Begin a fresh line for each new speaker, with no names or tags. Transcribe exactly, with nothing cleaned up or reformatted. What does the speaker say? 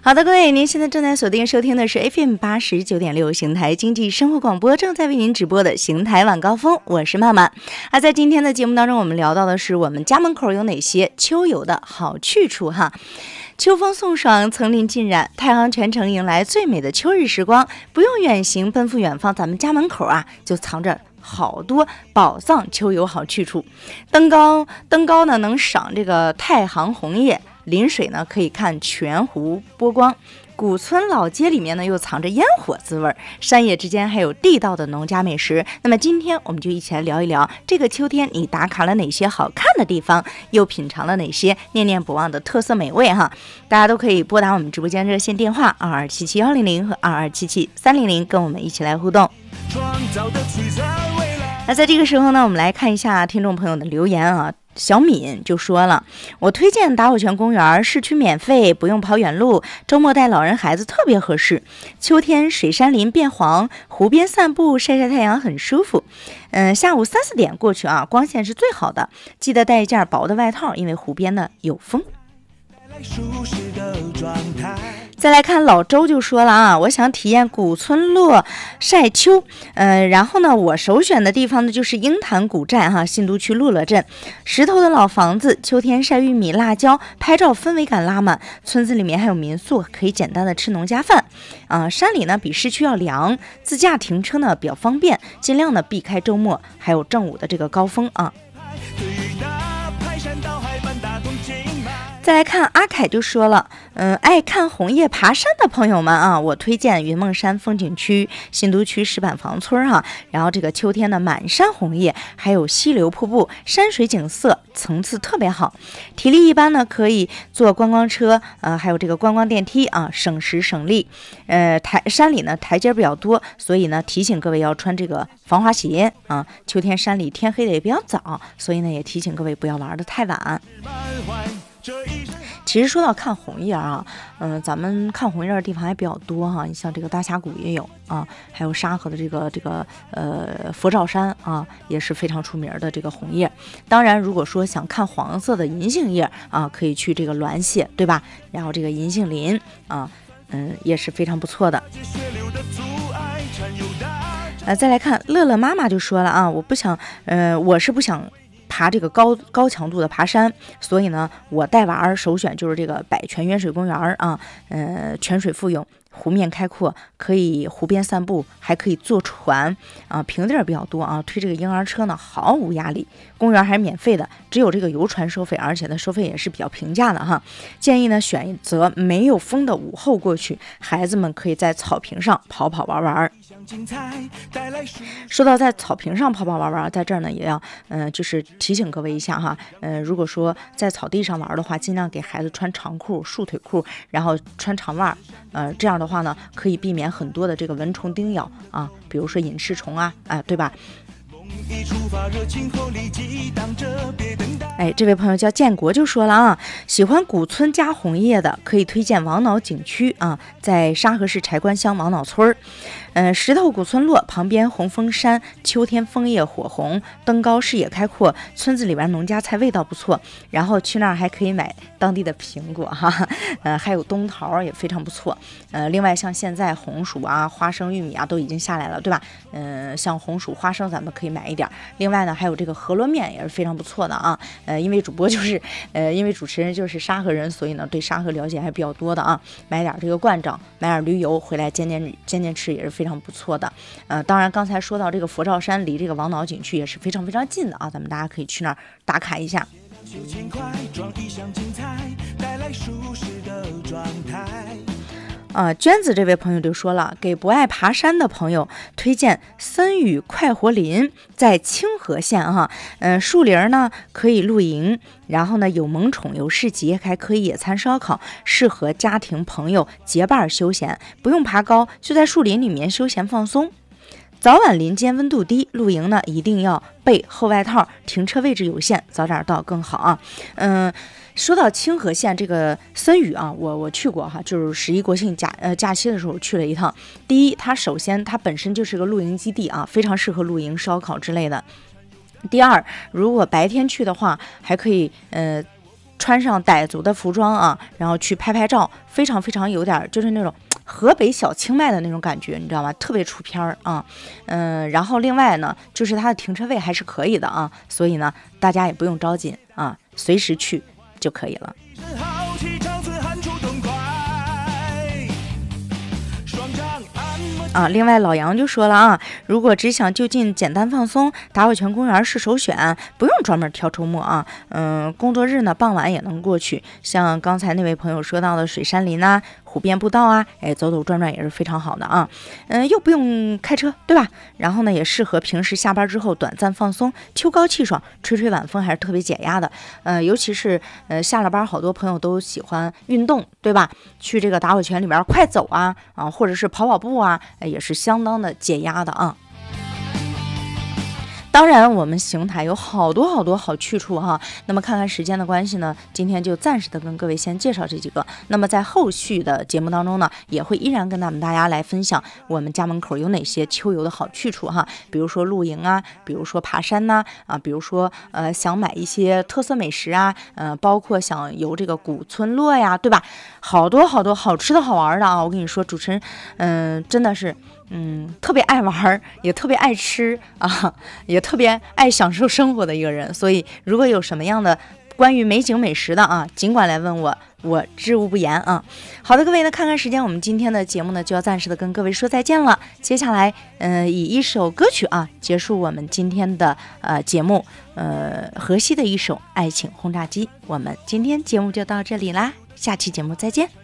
好的，各位，您现在正在锁定收听的是 F M 八十九点六邢台经济生活广播，正在为您直播的邢台晚高峰，我是曼曼。而在今天的节目当中，我们聊到的是我们家门口有哪些秋游的好去处哈。秋风送爽，层林尽染，太行全城迎来最美的秋日时光。不用远行，奔赴远方，咱们家门口啊，就藏着好多宝藏秋游好去处。登高，登高呢能赏这个太行红叶。临水呢可以看泉湖波光，古村老街里面呢又藏着烟火滋味，山野之间还有地道的农家美食。那么今天我们就一起来聊一聊这个秋天你打卡了哪些好看的地方，又品尝了哪些念念不忘的特色美味哈。大家都可以拨打我们直播间热线电话二二七七幺零零和二二七七三零零跟我们一起来互动。那在这个时候呢，我们来看一下听众朋友的留言啊。小敏就说了，我推荐打火泉公园，市区免费，不用跑远路，周末带老人孩子特别合适。秋天水杉林变黄，湖边散步晒晒太阳很舒服。嗯，下午三四点过去啊，光线是最好的，记得带一件薄的外套，因为湖边呢有风。再来看老周就说了啊，我想体验古村落晒秋，呃，然后呢，我首选的地方呢就是鹰潭古寨哈，新都区陆乐镇，石头的老房子，秋天晒玉米、辣椒，拍照氛围感拉满。村子里面还有民宿，可以简单的吃农家饭。啊、呃，山里呢比市区要凉，自驾停车呢比较方便，尽量呢避开周末还有正午的这个高峰啊。再来看阿凯就说了，嗯，爱看红叶爬山的朋友们啊，我推荐云梦山风景区、新都区石板房村哈、啊。然后这个秋天的满山红叶，还有溪流瀑布，山水景色层次特别好。体力一般呢，可以坐观光车，呃，还有这个观光电梯啊，省时省力。呃，台山里呢台阶比较多，所以呢提醒各位要穿这个防滑鞋啊。秋天山里天黑的也比较早，所以呢也提醒各位不要玩得太晚。其实说到看红叶啊，嗯、呃，咱们看红叶的地方还比较多哈。你像这个大峡谷也有啊，还有沙河的这个这个呃佛照山啊，也是非常出名的这个红叶。当然，如果说想看黄色的银杏叶啊，可以去这个滦泻，对吧？然后这个银杏林啊，嗯，也是非常不错的。呃，再来看乐乐妈妈就说了啊，我不想，呃，我是不想。爬这个高高强度的爬山，所以呢，我带娃儿首选就是这个百泉源水公园啊，呃，泉水富涌，湖面开阔，可以湖边散步，还可以坐船啊，平地儿比较多啊，推这个婴儿车呢毫无压力。公园还是免费的，只有这个游船收费，而且呢收费也是比较平价的哈。建议呢选择没有风的午后过去，孩子们可以在草坪上跑跑玩玩。说到在草坪上跑跑玩玩，在这儿呢也要嗯、呃、就是提醒各位一下哈，呃如果说在草地上玩的话，尽量给孩子穿长裤、束腿裤，然后穿长袜，呃这样的话呢可以避免很多的这个蚊虫叮咬啊，比如说隐翅虫啊，啊、呃、对吧？哎，这位朋友叫建国就说了啊，喜欢古村加红叶的可以推荐王脑景区啊，在沙河市柴关乡王脑村儿，呃，石头古村落旁边红枫山，秋天枫叶火红，登高视野开阔，村子里边农家菜味道不错，然后去那儿还可以买当地的苹果哈，呃，还有冬桃也非常不错，呃，另外像现在红薯啊、花生、玉米啊都已经下来了，对吧？嗯、呃，像红薯、花生咱们可以买一点，另外呢还有这个饸饹面也是非常不错的啊，呃，因为主播就是呃，因为主持人就是沙河人，所以呢对沙河了解还比较多的啊，买点这个罐长，买点驴油回来煎煎煎煎吃也是非常不错的。呃，当然刚才说到这个佛照山离这个王脑景区也是非常非常近的啊，咱们大家可以去那儿打卡一下。啊，娟子这位朋友就说了，给不爱爬山的朋友推荐森雨快活林，在清河县哈，嗯、呃，树林呢可以露营，然后呢有萌宠有市集，还可以野餐烧烤，适合家庭朋友结伴休闲，不用爬高，就在树林里面休闲放松。早晚林间温度低，露营呢一定要备厚外套，停车位置有限，早点到更好啊。嗯。说到清河县这个森雨啊，我我去过哈，就是十一国庆假呃假期的时候去了一趟。第一，它首先它本身就是个露营基地啊，非常适合露营、烧烤之类的。第二，如果白天去的话，还可以呃穿上傣族的服装啊，然后去拍拍照，非常非常有点就是那种河北小清迈的那种感觉，你知道吗？特别出片儿啊，嗯，然后另外呢，就是它的停车位还是可以的啊，所以呢，大家也不用着急啊，随时去就可以了。啊，另外老杨就说了啊，如果只想就近简单放松，打火泉公园是首选，不用专门挑周末啊。嗯，工作日呢傍晚也能过去，像刚才那位朋友说到的水杉林啊、湖边步道啊，哎，走走转转也是非常好的啊。嗯，又不用开车，对吧？然后呢，也适合平时下班之后短暂放松，秋高气爽，吹吹晚风还是特别解压的。呃，尤其是呃下了班，好多朋友都喜欢运动，对吧？去这个打火泉里边快走啊啊，或者是跑跑步啊。也是相当的解压的啊。当然我们邢台有好多好多好去处哈，那么看看时间的关系呢，今天就暂时的跟各位先介绍这几个，那么在后续的节目当中呢，也会依然跟咱们大家来分享我们家门口有哪些秋游的好去处哈，比如说露营啊，比如说爬山呐 啊, 啊，比如说呃想买一些特色美食啊，呃包括想游这个古村落呀，对吧？好多好多好吃的好玩的啊，我跟你说，主持人嗯、呃、真的是嗯，特别爱玩，也特别爱吃啊，也特别爱享受生活的一个人。所以，如果有什么样的关于美景美食的啊，尽管来问我，我知无不言啊。好的，各位呢，看看时间，我们今天的节目呢就要暂时的跟各位说再见了。接下来，嗯、呃，以一首歌曲啊结束我们今天的呃节目，呃，荷西的一首《爱情轰炸机》。我们今天节目就到这里啦，下期节目再见。